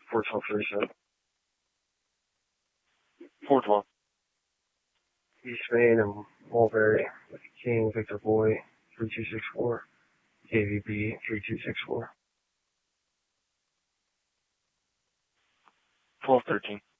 412 37. 412. East Main and Mulberry, King Victor Boy 3264, KVB 3264. 1213.